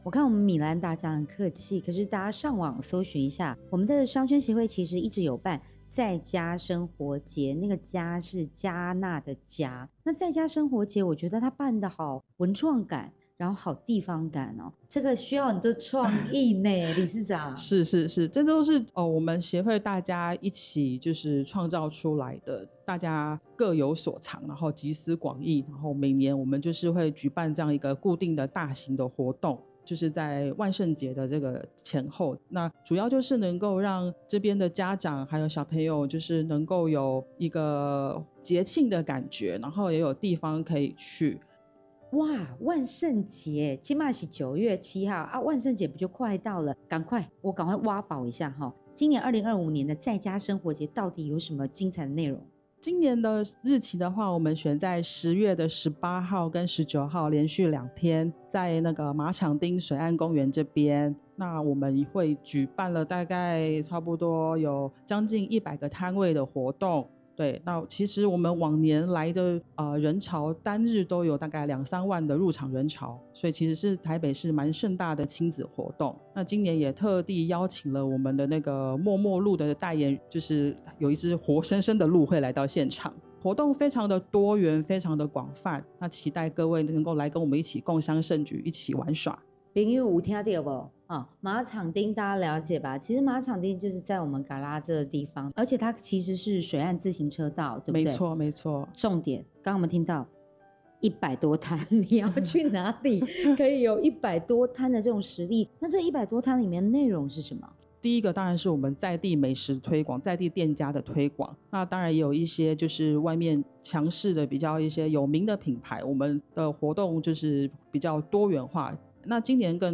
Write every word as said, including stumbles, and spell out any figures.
我看我们米兰达讲很客气，可是大家上网搜寻一下，我们的商圈协会其实一直有办在家生活节，那个家是加纳的家。那在家生活节，我觉得他办的好文创感，然后好地方感哦，这个需要很多创意呢，理事长。 是是是，这都是哦，我们协会大家一起就是创造出来的，大家各有所长，然后集思广益，然后每年我们就是会举办这样一个固定的大型的活动。就是在万圣节的这个前后，那主要就是能够让这边的家长还有小朋友就是能够有一个节庆的感觉，然后也有地方可以去。 哇，万圣节起码是九月七号啊，万圣节不就快到了，赶快我赶快挖宝一下哈！今年二零二五年的在家生活节到底有什么精彩的内容？ 今年的日期的话，我们选在十月的十八号跟十九号连续两天，在那个马场町水岸公园这边，那我们会举办了大概差不多有将近一百个摊位的活动。对，那其实我们往年来的呃人潮单日都有大概两三万的入场人潮，所以其实是台北市蛮盛大的亲子活动。那今年也特地邀请了我们的那个默默鹿的代言，就是有一只活生生的鹿会来到现场。活动非常的多元，非常的广泛，那期待各位能够来跟我们一起共襄盛举，一起玩耍。 朋友有听到不、哦、马场町大家了解吧？其实马场町就是在我们嘎拉这个地方，而且它其实是水岸自行车道，对不对？ 没错没错。 重点刚刚我们听到一百多摊，你要去哪里可以有一百多摊的这种实力？那这一百多摊里面内容是什么？ 第一个当然是我们在地美食推广，在地店家的推广，那当然也有一些就是外面强势的比较一些有名的品牌，我们的活动就是比较多元化。那今年更